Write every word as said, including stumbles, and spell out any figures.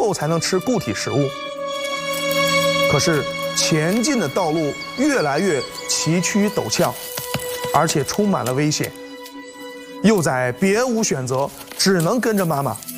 后才能吃固体食物。可是前进的道路越来越崎岖陡峭，而且充满了危险。幼崽别无选择，只能跟着妈妈